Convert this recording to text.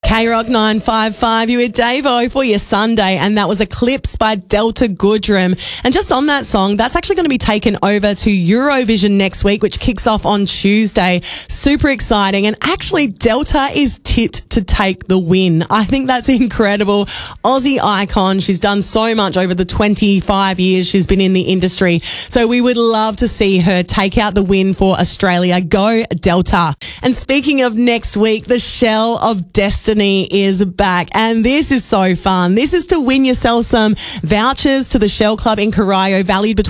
K-Rock 955, you with Dave-O for your Sunday, and that was Eclipse by Delta Goodrem. And just on that song, that's actually going to be taken over to Eurovision next week, which kicks off on Tuesday. Super exciting. And actually, Delta is tipped to take the win. I think that's incredible. Aussie icon. She's done so much over the 25 years she's been in the industry. So we would love to see her take out the win for Australia. Go Delta. And speaking of next week, the Shell of Destiny is back, and this is so fun. This is to win yourself some vouchers to the Shell Club in Corio, valued between